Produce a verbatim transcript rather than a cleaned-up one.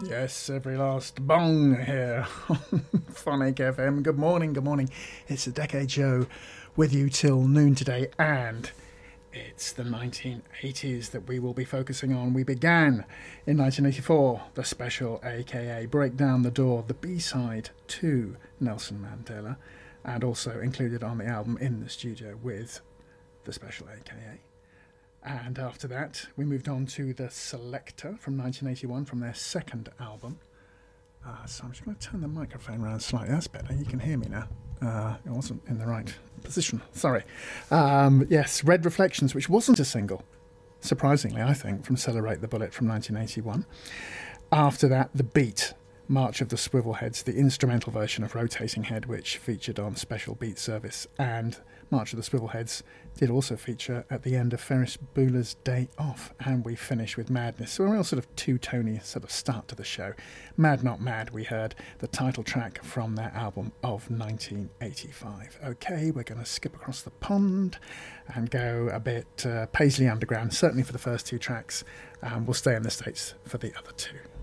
Yes, every last bong here on Phonic F M. Good morning, good morning. It's the Decade Show with you till noon today, and it's the nineteen eighties that we will be focusing on. We began in nineteen eighty-four, the special, aka Break Down the Door, the B-side to Nelson Mandela, and also included on the album In the Studio with the special, aka. And after that, we moved on to The Selector from nineteen eighty-one, from their second album. Uh, so I'm just going to turn the microphone around slightly. That's better. You can hear me now. Uh, it wasn't in the right position. Sorry. Um, yes, Red Reflections, which wasn't a single, surprisingly, I think, from Celebrate the Bullet from nineteen eighty-one. After that, The Beat, March of the Swivelheads, the instrumental version of Rotating Head, which featured on Special Beat Service, and March of the Swivelheads did also feature at the end of Ferris Bueller's Day Off, and we finish with Madness. So a real sort of two-tony sort of start to the show. Mad Not Mad, we heard the title track from their album of nineteen eighty-five. Okay, we're going to skip across the pond and go a bit uh, Paisley Underground, certainly for the first two tracks, and we'll stay in the States for the other two.